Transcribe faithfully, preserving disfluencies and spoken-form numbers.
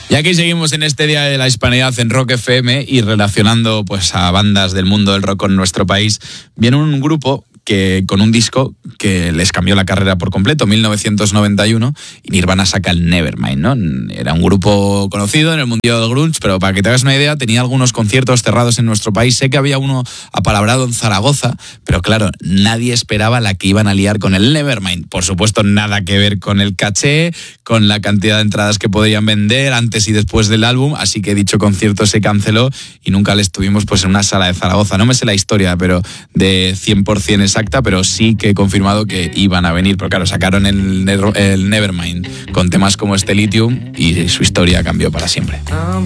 Y aquí seguimos en este Día de la Hispanidad en Rock F M y relacionando pues a bandas del mundo del rock con nuestro país. Viene un grupo que con un disco que les cambió la carrera por completo, mil novecientos noventa y uno, y Nirvana saca el Nevermind, ¿no? Era un grupo conocido en el mundo del grunge, pero para que te hagas una idea, tenía algunos conciertos cerrados en nuestro país. Sé que había uno apalabrado en Zaragoza, pero claro, nadie esperaba la que iban a liar con el Nevermind. Por supuesto, nada que ver con el caché, con la cantidad de entradas que podían vender antes y después del álbum, así que dicho concierto se canceló y nunca les tuvimos pues en una sala de Zaragoza. No me sé la historia, pero de cien por ciento exacta, pero sí que he confirmado que iban a venir, pero claro, sacaron el, el Nevermind con temas como este Lithium y su historia cambió para siempre. I'm